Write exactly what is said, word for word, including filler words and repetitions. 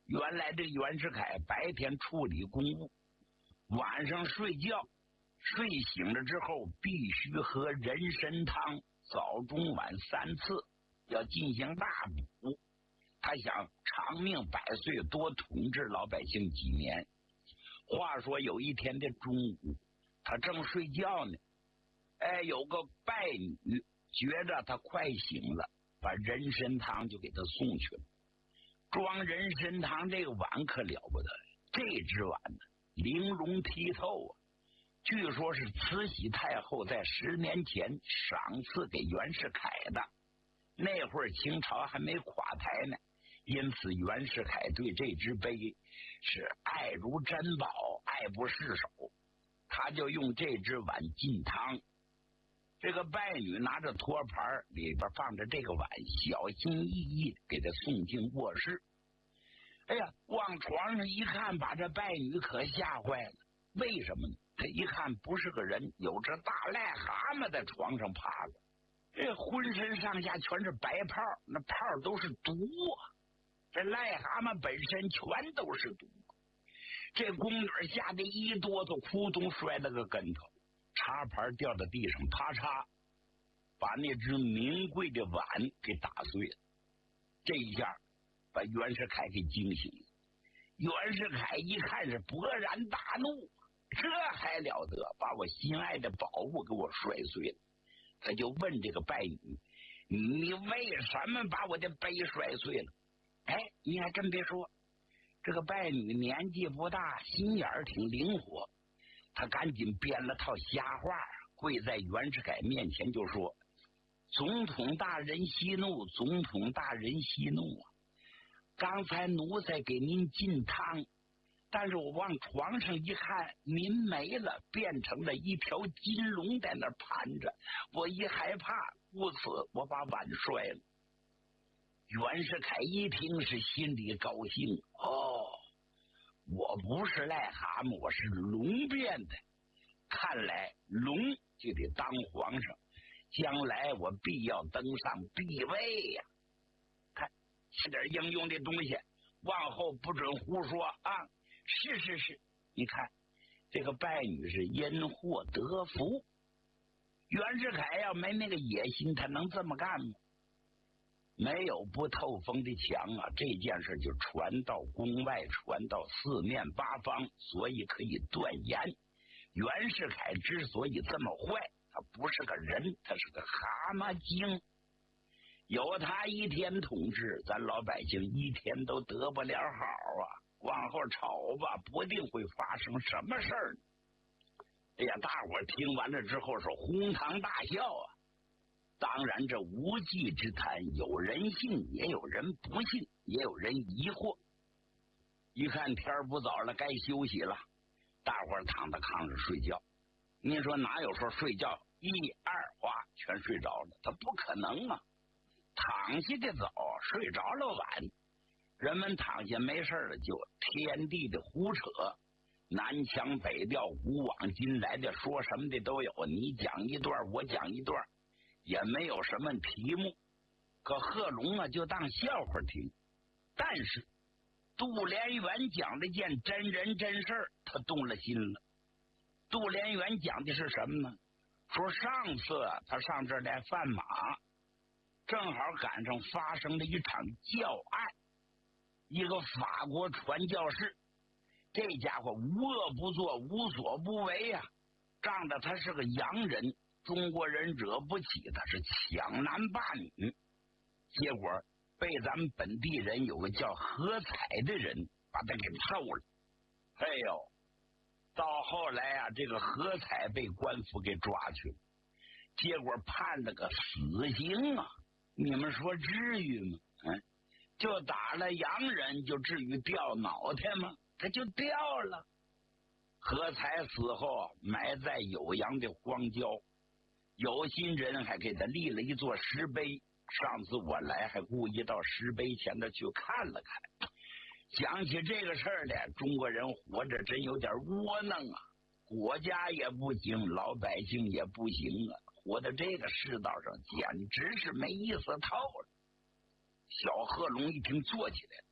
原来这袁世凯白天处理公务，晚上睡觉，睡醒了之后必须喝人参汤，早中晚三次，要进行大补。他想长命百岁，多统治老百姓几年。话说有一天的中午，他正睡觉呢，哎，有个拜女觉着他快醒了，把人参汤就给他送去了。装人参汤这个碗可了不得，这只碗呢玲珑剔透啊，据说是慈禧太后在十年前赏赐给袁世凯的。那会儿清朝还没垮台呢，因此袁世凯对这只杯是爱如珍宝，爱不释手。他就用这只碗进汤。这个拜女拿着托盘，里边放着这个碗，小心翼翼给他送进卧室。哎呀，往床上一看，把这拜女可吓坏了。为什么呢？他一看不是个人，有只大癞蛤蟆在床上趴着，这浑身上下全是白泡，那泡都是毒啊！这癞蛤蟆本身全都是毒。这宫女吓得一哆嗦，扑通摔了个跟头，茶盘掉到地上，啪嚓，把那只名贵的碗给打碎了。这一下把袁世凯给惊醒了。袁世凯一看是勃然大怒，这还了得，把我心爱的宝物给我摔碎了。他就问这个拜女，你为什么把我的杯摔碎了？哎，你还真别说，这个拜女年纪不大，心眼儿挺灵活。他赶紧编了套瞎话，跪在袁世凯面前就说，总统大人息怒，总统大人息怒啊！刚才奴才给您进汤，但是我往床上一看，您没了，变成了一条金龙在那儿盘着。我一害怕，故此我把碗摔了。袁世凯一听是心里高兴，哦，我不是癞蛤蟆，我是龙变的。看来龙就得当皇上，将来我必要登上帝位呀、啊！看这点应用的东西，往后不准胡说啊！是是是，你看这个拜女是因祸得福。袁世凯要没那个野心，他能这么干吗？没有不透风的墙啊！这件事就传到宫外，传到四面八方，所以可以断言，袁世凯之所以这么坏，他不是个人，他是个蛤蟆精。有他一天统治，咱老百姓一天都得不了好啊！往后吵吧，不定会发生什么事儿呢。哎呀，大伙儿听完了之后是哄堂大笑啊！当然，这无稽之谈，有人信，也有人不信，也有人疑惑。一看天不早了，该休息了，大伙儿躺在炕上睡觉。您说哪有说睡觉一二哗全睡着了？他不可能啊！躺下的早，睡着了晚。人们躺下没事了，就天地的胡扯，南腔北调，古往今来的，说什么的都有。你讲一段，我讲一段。也没有什么题目，可贺龙啊就当笑话听。但是杜连元讲的件真人真事儿，他动了心了。杜连元讲的是什么呢？说上次他上这儿来贩马，正好赶上发生了一场教案，一个法国传教士，这家伙无恶不作，无所不为呀、啊，仗着他是个洋人，中国人惹不起，他是抢男霸女，结果被咱们本地人有个叫何彩的人把他给揍了。哎呦，到后来啊，这个何彩被官府给抓去了，结果判了个死刑啊！你们说至于吗？嗯，就打了洋人，就至于掉脑袋吗？他就掉了。何彩死后埋在酉阳的荒郊。有心人还给他立了一座石碑，上次我来还故意到石碑前头去看了看。想起这个事儿来，中国人活着真有点窝囊啊，国家也不行，老百姓也不行啊，活在这个世道上简直是没意思透了。小贺龙一听坐起来了，